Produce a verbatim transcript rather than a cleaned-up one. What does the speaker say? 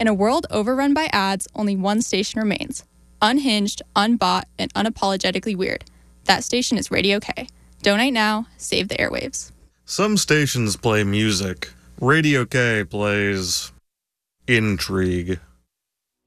In a world overrun by ads, only one station remains. Unhinged, unbought, and unapologetically weird. That station is Radio K. Donate now, save the airwaves. Some stations play music. Radio K plays intrigue.